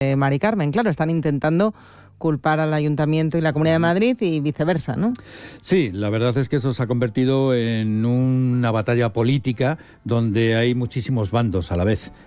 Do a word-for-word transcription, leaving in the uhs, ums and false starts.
Eh, Mari Carmen, claro, están intentando culpar al Ayuntamiento y la Comunidad de Madrid y viceversa, ¿no? Sí, la verdad es que eso se ha convertido en una batalla política donde hay muchísimos bandos a la vez.